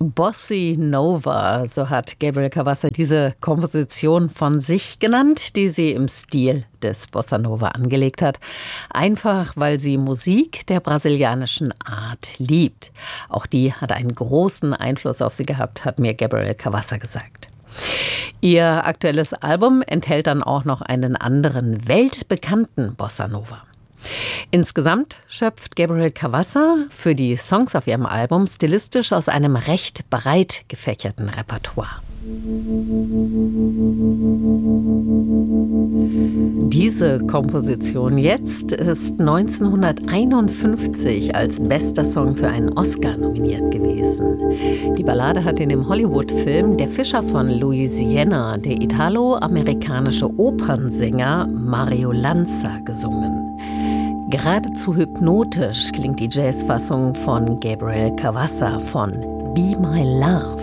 Bossa Nova, so hat Gabriel Cavalsa diese Komposition von sich genannt, die sie im Stil des Bossa Nova angelegt hat. Einfach, weil sie Musik der brasilianischen Art liebt. Auch die hat einen großen Einfluss auf sie gehabt, hat mir Gabriel Cavalsa gesagt. Ihr aktuelles Album enthält dann auch noch einen anderen weltbekannten Bossa Nova. Insgesamt schöpft Gabriel Cavalsa für die Songs auf ihrem Album stilistisch aus einem recht breit gefächerten Repertoire. Diese Komposition jetzt ist 1951 als bester Song für einen Oscar nominiert gewesen. Die Ballade hat in dem Hollywood-Film Der Fischer von Louisiana der italo-amerikanische Opernsänger Mario Lanza gesungen. Geradezu hypnotisch klingt die Jazzfassung von Gabriel Cavalsa von Be My Love.